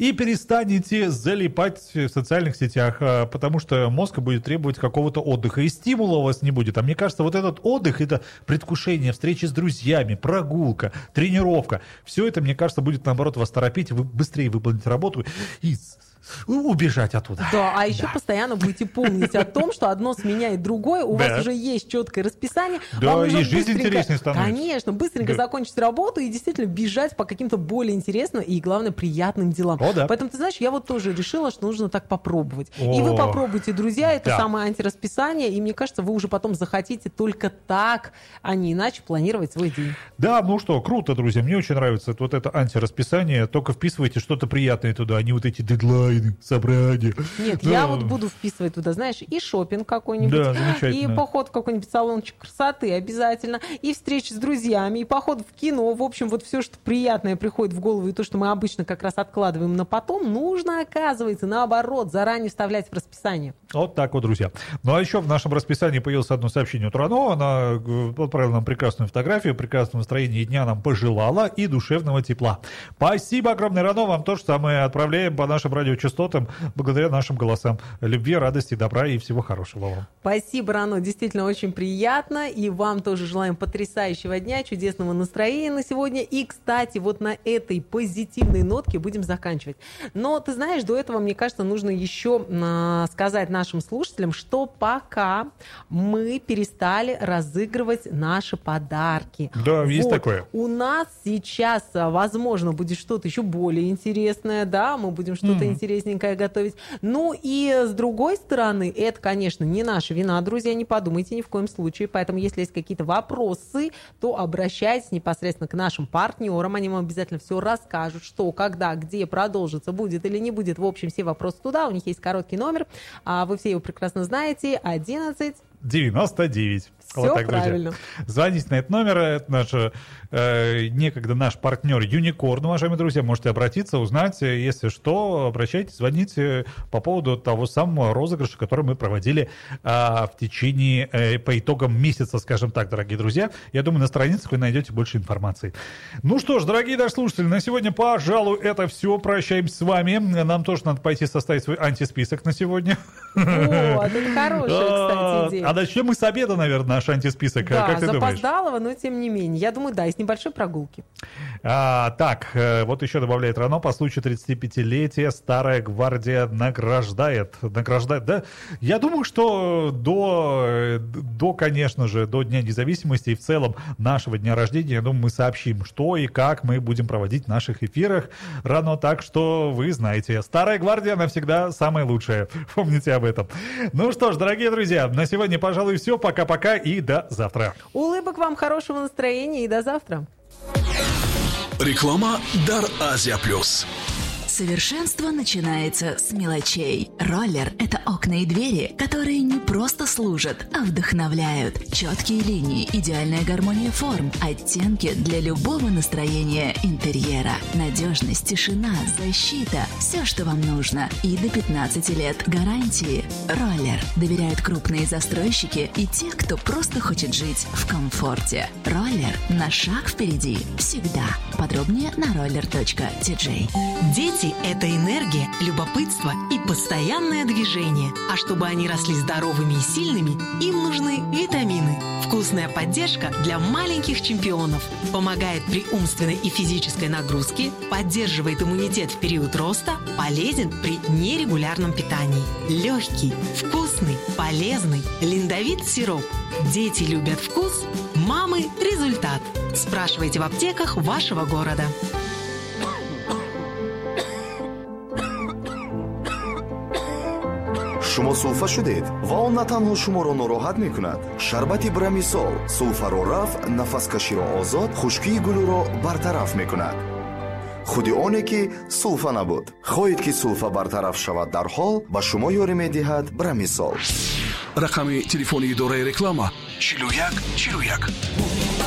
и перестанете залипать в социальных сетях, потому что мозг будет требовать какого-то отдыха, и стимула у вас не будет. А мне кажется, вот этот отдых, это предвкушение встречи с друзьями, прогулка, тренировка, все это, мне кажется, будет, наоборот, вас торопить, вы быстрее выполнить работу и убежать оттуда. Да, а еще постоянно будете помнить о том, что одно сменяет другое, у вас уже есть четкое расписание. Да, и жизнь интереснее становится. Конечно, быстренько закончить работу и действительно бежать по каким-то более интересным и, главное, приятным делам. Поэтому, ты знаешь, я вот тоже решила, что нужно так попробовать. И вы попробуйте, друзья, это самое антирасписание, и мне кажется, вы уже потом захотите только так, а не иначе планировать свой день. Да, ну что, круто, друзья, мне очень нравится вот это антирасписание, только вписывайте что-то приятное туда, а не вот эти дедлайны, собрания. Нет, я вот буду вписывать туда, знаешь, и шопинг какой-нибудь, и поход в какой-нибудь салончик красоты обязательно, и встречи с друзьями, и поход в кино. В общем, вот все, что приятное приходит в голову, и то, что мы обычно как раз откладываем на потом, нужно, оказывается, наоборот, заранее вставлять в расписание. Вот так вот, друзья. Ну, а еще в нашем расписании появилось одно сообщение от Рано. Она отправила нам прекрасную фотографию, прекрасного настроения дня нам пожелала и душевного тепла. Спасибо огромное, Рано. Вам то же самое отправляем по нашим радиочастотам благодаря нашим голосам. Любви, радости, добра и всего хорошего вам. Спасибо, Рано. Действительно очень приятно. И вам тоже желаем потрясающего дня, чудесного настроения на сегодня. И, кстати, вот на этой позитивной нотке будем заканчивать. Но, ты знаешь, до этого, мне кажется, нужно еще сказать нашим слушателям, что пока мы перестали разыгрывать наши подарки. Да, есть такое. У нас сейчас, возможно, будет что-то еще более интересное, да, мы будем что-то интересненькое готовить. Ну и с другой стороны, это, конечно, не наша вина, друзья, не подумайте ни в коем случае. Поэтому, если есть какие-то вопросы, то обращайтесь непосредственно к нашим партнерам. Они вам обязательно все расскажут, что, когда, где продолжится, будет или не будет. В общем, все вопросы туда. У них есть короткий номер. Вы все его прекрасно знаете. 1199. Все вот так, правильно. Друзья. Звоните на этот номер. Это некогда наш партнер Юникорн, уважаемые друзья. Можете обратиться, узнать. Если что, обращайтесь, звоните по поводу того самого розыгрыша, который мы проводили в течение, по итогам месяца, скажем так, дорогие друзья. Я думаю, на страницах вы найдете больше информации. Ну что ж, дорогие наши слушатели, на сегодня, пожалуй, это все. Прощаемся с вами. Нам тоже надо пойти составить свой антисписок на сегодня. О, это хорошая, кстати, идея. А начнем мы с обеда, наверное, наш антисписок. Да, как ты запоздалого, но тем не менее. Я думаю, да, из небольшой прогулки. Так, вот еще добавляет Рано, по случаю 35-летия Старая Гвардия награждает, да? Я думаю, что до, конечно же, до Дня независимости и в целом нашего дня рождения, я думаю, мы сообщим, что и как мы будем проводить в наших эфирах Рано, так что вы знаете, Старая Гвардия навсегда самая лучшая. Помните об этом. Ну что ж, дорогие друзья, на сегодня, пожалуй, все. Пока-пока и до завтра. Улыбок вам, хорошего настроения и до завтра. Реклама Дар Азия Плюс. Совершенство начинается с мелочей. Роллер – это окна и двери, которые не просто служат, а вдохновляют. Четкие линии, идеальная гармония форм, оттенки для любого настроения интерьера. Надежность, тишина, защита – все, что вам нужно. И до 15 лет гарантии. Роллер доверяют крупные застройщики и те, кто просто хочет жить в комфорте. Роллер – на шаг впереди. Всегда. Подробнее на roller.tj. Дети – это энергия, любопытство и постоянное движение. А чтобы они росли здоровыми и сильными, им нужны витамины. Вкусная поддержка для маленьких чемпионов. Помогает при умственной и физической нагрузке, поддерживает иммунитет в период роста, полезен при нерегулярном питании. Легкий, вкусный, полезный, линдовит сироп. Дети любят вкус, мамы – результат. Спрашивайте в аптеках вашего города. شما سوفا شدید و آن نه تنها شما را ناراحت می کند. شربت برمیسال سوفا را رفع، نفس کشی را آزاد، خشکی گلو را برطرف می کند. خودی آنه که سوفا نبود. خواهید که سوفا برطرف شود در حال به شما یاری می دهد برمیسال. رقم تلفنی اداره رکلام 41 41.